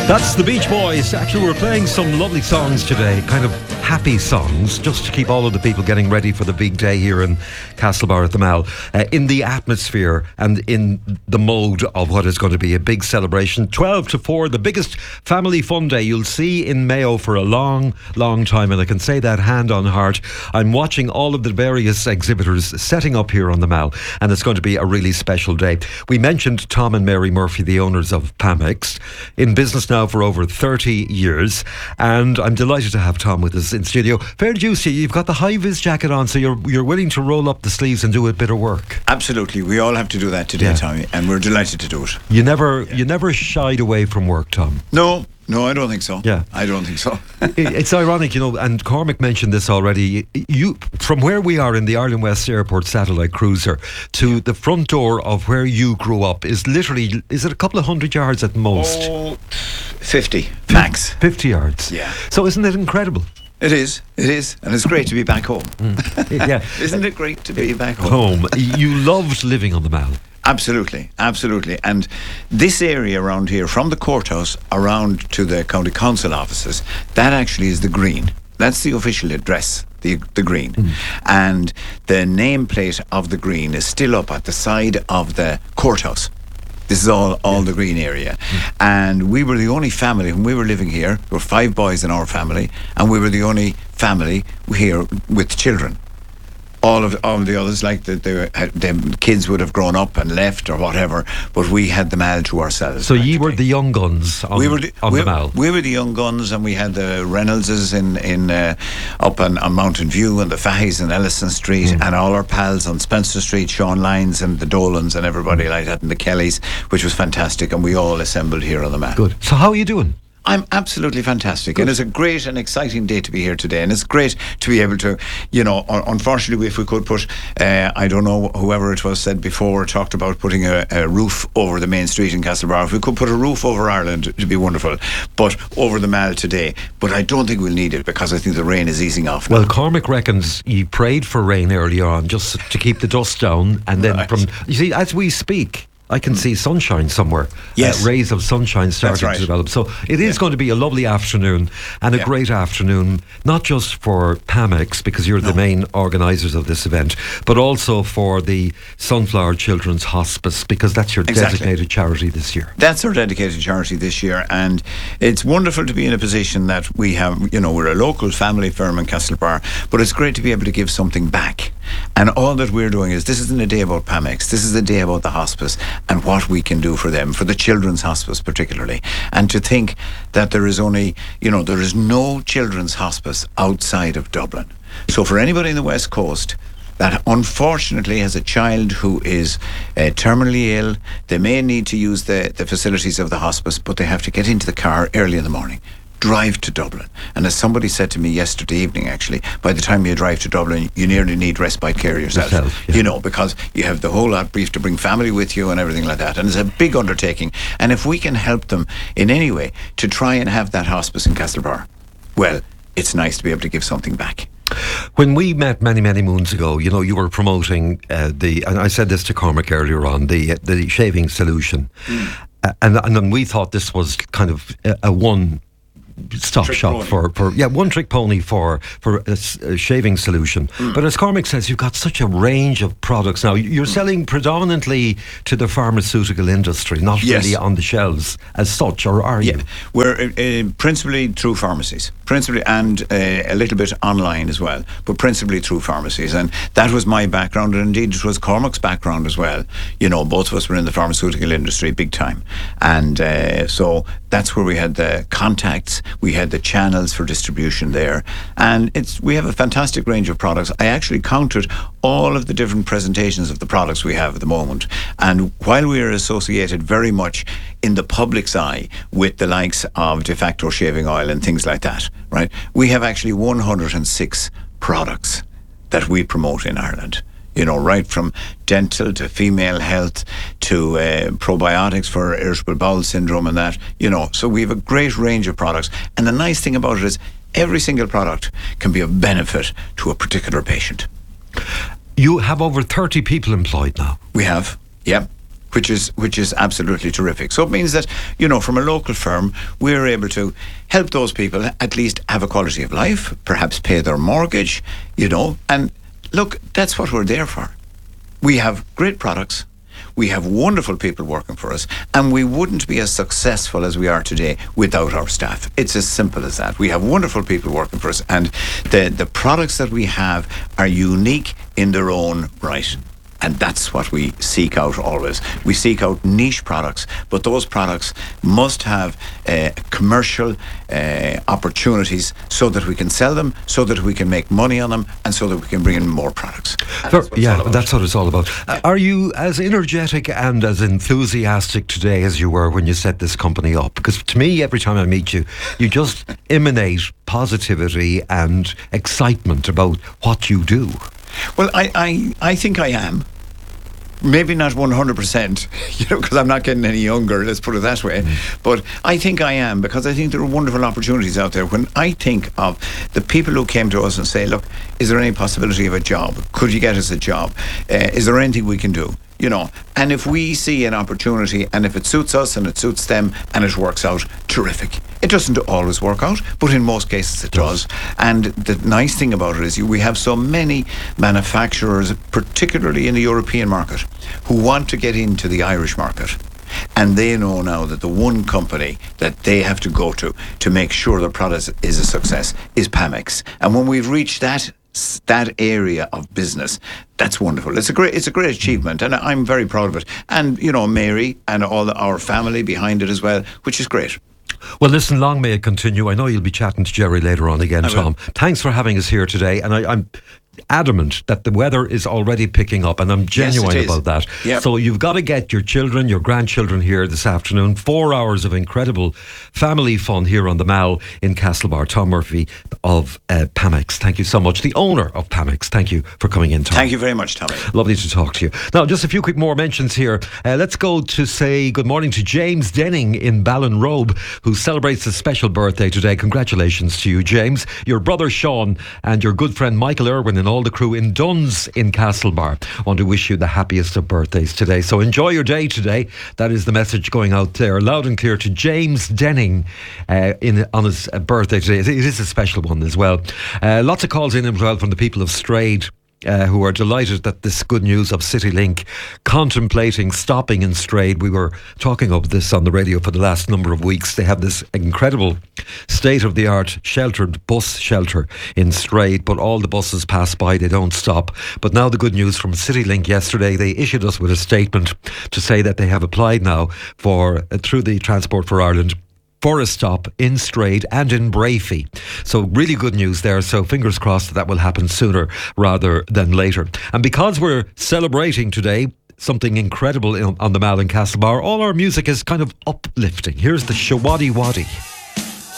That's the Beach Boys. Actually, we're playing some lovely songs today, kind of happy songs, just to keep all of the people getting ready for the big day here in Castlebar at the Mall, in the atmosphere and in the mode of what is going to be a big celebration. 12 to 4, the biggest family fun day you'll see in Mayo for a long, long time, and I can say that hand on heart. I'm watching all of the various exhibitors setting up here on the Mall, and it's going to be a really special day. We mentioned Tom and Mary Murphy, the owners of Pamex, in business now for over 30 years, and I'm delighted to have Tom with us in studio. Fair dues to you, you've got the high-vis jacket on, so you're willing to roll up the sleeves and do a bit of work. Absolutely, we all have to do that today, Tommy, and we're delighted to do it. You never shied away from work, Tom. No, I don't think so. Yeah, I don't think so. It's ironic, and Cormac mentioned this already. You, from where we are in the Ireland West Airport satellite cruiser to the front door of where you grew up is literally, is it a couple of 100 yards at most? Oh, 50 max. 50 yards. Yeah. So isn't it incredible? It is, and it's great to be back home. Yeah. Isn't it great to be back home? You loved living on the Mall. Absolutely. And this area around here, from the courthouse around to the county council offices, that actually is the Green. That's the official address, the Green. And the nameplate of the Green is still up at the side of the courthouse. This is all the Green area. And we were the only family, when we were living here, there were 5 boys in our family, and we were the only family here with children. All of the others, like the kids would have grown up and left or whatever, but we had the Mall to ourselves. So you were the young guns on the Mall. We were the young guns, and we had the Reynoldses in up on Mountain View, and the Fahys in Ellison Street, and all our pals on Spencer Street, Sean Lyons and the Dolans and everybody like that, and the Kellys, which was fantastic, and we all assembled here on the Mall. Good. So how are you doing? I'm absolutely fantastic. Good. And it's a great and exciting day to be here today, and it's great to be able to, unfortunately, if we could put, I don't know, whoever it was said before, talked about putting a roof over the main street in Castlebar. If we could put a roof over Ireland, it'd be wonderful, but over the Mall today. But I don't think we'll need it, because I think the rain is easing off now. Well, Cormac reckons he prayed for rain earlier on, just to keep the dust down, and then you see, as we speak, I can see sunshine somewhere. Yes. Rays of sunshine starting to develop. So it is going to be a lovely afternoon, and a great afternoon, not just for Pamex, because you're the main organisers of this event, but also for the Sunflower Children's Hospice, because that's your designated charity this year. That's our dedicated charity this year, and it's wonderful to be in a position that we have, we're a local family firm in Castlebar, but it's great to be able to give something back. And all that we're doing is, this isn't a day about Pamex, this is a day about the hospice and what we can do for them, for the Children's Hospice particularly. And to think that there is only, there is no Children's Hospice outside of Dublin. So for anybody in the West Coast that unfortunately has a child who is terminally ill, they may need to use the facilities of the hospice, but they have to get into the car early in the morning, drive to Dublin. And as somebody said to me yesterday evening, actually, by the time you drive to Dublin, you nearly need respite care yourself. Because you have the whole lot brief to bring family with you and everything like that. And it's a big undertaking. And if we can help them in any way to try and have that hospice in Castlebar, well, it's nice to be able to give something back. When we met many, many moons ago, you were promoting and I said this to Cormac earlier on, the shaving solution. And we thought this was kind of a one-stop shop for one-trick pony for a shaving solution. But as Cormac says, you've got such a range of products now. You're selling predominantly to the pharmaceutical industry, not really on the shelves as such, or are you? We're principally through pharmacies, and a little bit online as well, but principally through pharmacies. And that was my background, and indeed it was Cormac's background as well. Both of us were in the pharmaceutical industry big time, and so that's where we had the contacts. We had the channels for distribution there, and we have a fantastic range of products. I actually counted all of the different presentations of the products we have at the moment, and while we are associated very much in the public's eye with the likes of De Facto shaving oil and things like that, right? We have actually 106 products that we promote in Ireland. Right from dental to female health to probiotics for irritable bowel syndrome and that, so we have a great range of products. And the nice thing about it is every single product can be of benefit to a particular patient. You have over 30 people employed now. We have, yeah. which is absolutely terrific. So it means that, from a local firm, we're able to help those people at least have a quality of life, perhaps pay their mortgage, and look, that's what we're there for. We have great products. We have wonderful people working for us, and we wouldn't be as successful as we are today without our staff. It's as simple as that. We have wonderful people working for us, and the products that we have are unique in their own right. And that's what we seek out always. We seek out niche products, but those products must have commercial opportunities so that we can sell them, so that we can make money on them, and so that we can bring in more products. That's what it's all about. Are you as energetic and as enthusiastic today as you were when you set this company up? Because to me, every time I meet you, you just emanate positivity and excitement about what you do. Well, I think I am. Maybe not 100%, because I'm not getting any younger, let's put it that way. But I think I am, because I think there are wonderful opportunities out there. When I think of the people who came to us and say, look, is there any possibility of a job? Could you get us a job? Is there anything we can do? And if we see an opportunity, and if it suits us and it suits them and it works out, terrific. It doesn't always work out, but in most cases it does. And the nice thing about it is we have so many manufacturers, particularly in the European market, who want to get into the Irish market. And they know now that the one company that they have to go to make sure their product is a success is Pamex. And when we've reached that area of business, that's wonderful. It's a great achievement, and I'm very proud of it. And Mary and all our family behind it as well, which is great. Well, listen, long may it continue. I know you'll be chatting to Jerry later on again, Tom. Thanks for having us here today, and I'm adamant that the weather is already picking up, and I'm genuine about that. Yep. So you've got to get your children, your grandchildren here this afternoon. 4 hours of incredible family fun here on the Mall in Castlebar. Tom Murphy of Pamex. Thank you so much. The owner of Pamex. Thank you for coming in, Tom. Thank you very much, Tommy. Lovely to talk to you. Now, just a few quick more mentions here. Let's go to say good morning to James Denning in Ballinrobe, who celebrates a special birthday today. Congratulations to you, James. Your brother Sean and your good friend Michael Irwin and all the crew in Duns in Castlebar want to wish you the happiest of birthdays today. So enjoy your day today. That is the message going out there loud and clear to James Denning on his birthday today. It is a special one as well. Lots of calls in as well from the people of Strayed, who are delighted that this good news of CityLink contemplating stopping in Strayed. We were talking of this on the radio for the last number of weeks. They have this incredible state-of-the-art sheltered bus shelter in Strayed, but all the buses pass by, they don't stop. But now the good news from CityLink yesterday, they issued us with a statement to say that they have applied now for through the Transport for Ireland for a stop in Strayed and in Brafey. So really good news there. So fingers crossed that will happen sooner rather than later. And because we're celebrating today something incredible on the Mall in Castlebar, all our music is kind of uplifting. Here's the Shawaddy Waddy.